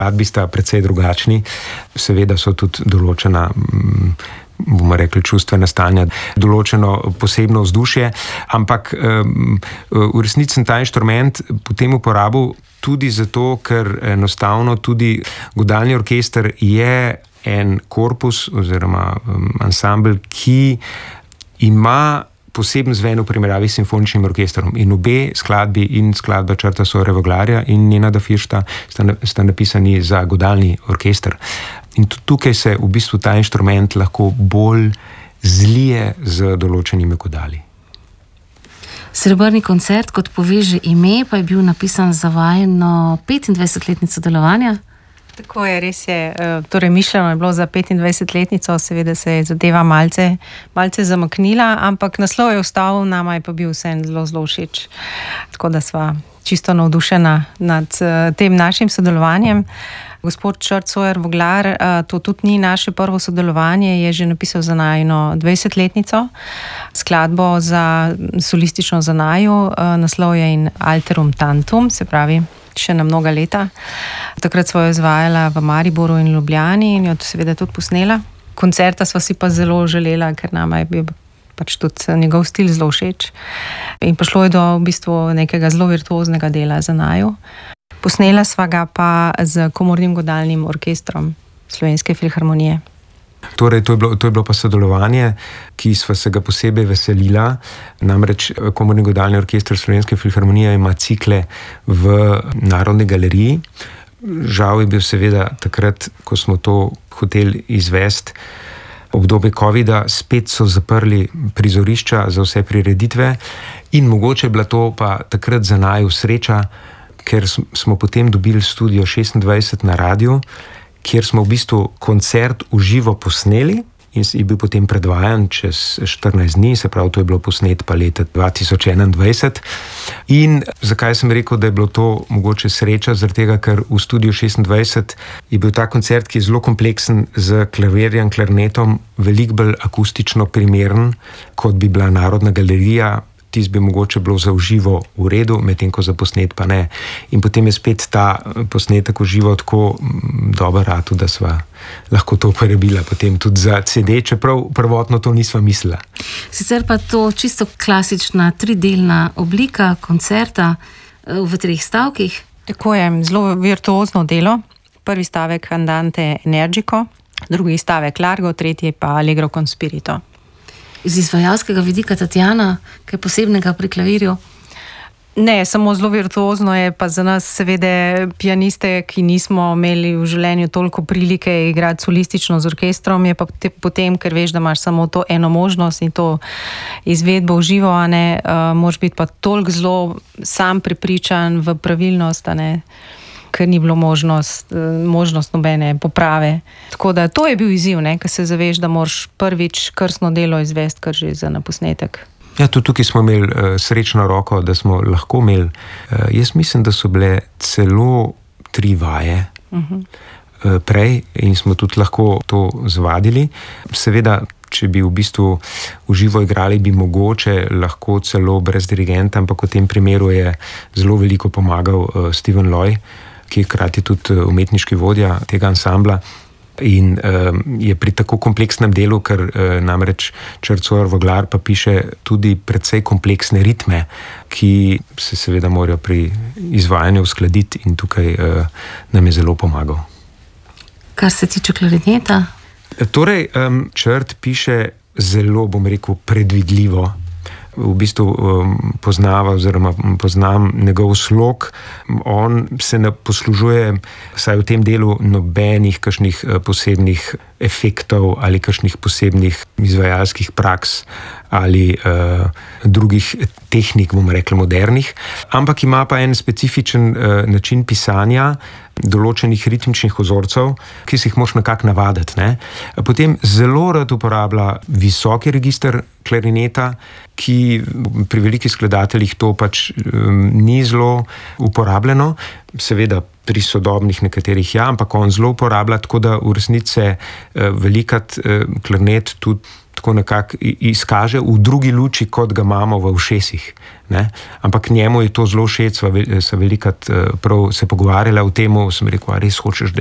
Skladbi sta precej drugačni, seveda so tudi določena, bomo rekli, čustvena stanja, določeno posebno vzdušje, ampak v resnici sem ta inštrument potem uporabil tudi zato, ker enostavno tudi godalni orkester je en korpus oziroma ansambel, ki ima poseben zven v primerjavi s simfoničnim orkestrom. In obe skladbi, in skladba Črta Sojera Voglarja in Nenada Firšta sta napisani za godalni orkester. In tudi tukaj se v bistvu ta inštrument lahko bolj zlije z določenimi godali. Srebrni koncert, kot pove že ime, pa je bil napisan za vajino 25-letnico delovanja. Tako je, res je. Torej, mišljeno je bilo za 25-letnico, seveda se je zadeva malce zamaknila, ampak naslov je ostal, nama je pa bil vseeno zelo všeč. Tako da sva čisto navdušena nad tem našim sodelovanjem. Gospod Črt Sojer Voglar, to tudi ni naše prvo sodelovanje, je že napisal za najino 20-letnico skladbo za solistično za naju, naslov je In Alterum Tantum, se pravi še na mnoga leta. Takrat sva jo izvajala v Mariboru in Ljubljani in jo seveda tudi posnela. Koncerta sva si pa zelo želela, ker nama je bil pač tudi njegov stil zelo všeč. In prišlo je do v bistvu nekega zelo virtuoznega dela za naju. Posnela sva ga pa z komornim godalnim orkestrom Slovenske filharmonije. Torej, to je bilo pa sodelovanje, ki sva se ga posebej veselila. Namreč komorni godalni orkester Slovenske filharmonije ima cikle v Narodni galeriji. Žal je bil seveda takrat, ko smo to hoteli izvesti, obdobje covida, spet so zaprli prizorišča za vse prireditve in mogoče je bila to pa takrat za naju sreča, ker smo potem dobili Studio 26 na radiju, kjer smo v bistvu koncert v živo posneli in je bil potem predvajan čez 14 dni, se pravi, to je bilo posnet pa leta 2021. In zakaj sem rekel, da je bilo to mogoče sreča? Zaradi tega, ker v Studiu 26 je bil ta koncert, ki je zelo kompleksen, z klavirjem, klarnetom, veliko bolj akustično primeren, kot bi bila Narodna galerija. Tis bi mogoče bilo za uživo v redu, medtem ko za posnet pa ne. In potem je spet ta posnetek uživo tako dober ratu, da sva lahko to uporabila potem tudi za CD, čeprav prvotno to nisva mislila. Sicer pa to čisto klasična tridelna oblika koncerta v 3 stavkih. Tako je, zelo virtuozno delo. Prvi stavek Andante energico, drugi stavek Largo, tretji pa Allegro con spirito. Iz izvajalskega vidika, Tatjana, kaj posebnega pri klavirju? Ne, samo zelo virtuozno je pa za nas seveda pianiste, ki nismo imeli v življenju toliko prilike igrati solistično z orkestrom, je pa potem, ker veš, da imaš samo to eno možnost in to izvedbo v živo, a ne, moraš biti pa toliko zelo sam prepričan v pravilnost, a ne, ker ni bilo možnost nobene poprave. Tako da to je bil izziv, ne, ker se zaveš, da moraš prvič krstno delo izvesti, kar že za na posnetek. Ja, tudi tukaj smo imeli srečno roko, da smo lahko imeli. Jaz mislim, da so bile celo 3 vaje prej in smo tudi lahko to zvadili. Seveda, če bi v bistvu v živo igrali, bi mogoče lahko celo brez dirigenta, ampak v tem primeru je zelo veliko pomagal Steven Loy, ki je hkrati tudi umetniški vodja tega ansambla. In je pri tako kompleksnem delu, ker namreč Črt Sojer Voglar pa piše tudi precej kompleksne ritme, ki se seveda morajo pri izvajanju uskladiti in tukaj nam je zelo pomagal. Kar se tiče klarineta? Torej, Črt piše zelo, bom rekel, predvidljivo. V bistvu poznam njegov slog. On se ne poslužuje, vsaj v tem delu, nobenih kakšnih posebnih efektov ali kakšnih posebnih izvajalskih praks ali drugih tehnik, bomo rekli, modernih, ampak ima pa en specifičen način pisanja določenih ritmičnih vzorcev, ki si jih moraš nekako navaditi, ne. Potem zelo rad uporablja visoki register klarineta, ki pri velikih skladateljih to pač ni zelo uporabljeno, seveda pri sodobnih nekaterih ja, ampak on zelo uporablja, tako da v resnici velikat klarinet tudi tako nekako izkaže v drugi luči, kot ga imamo v ušesih. Ne? Ampak njemu je to zelo všeč, sva velikokrat prav se pogovarjala o tem, sem rekel, a res hočeš,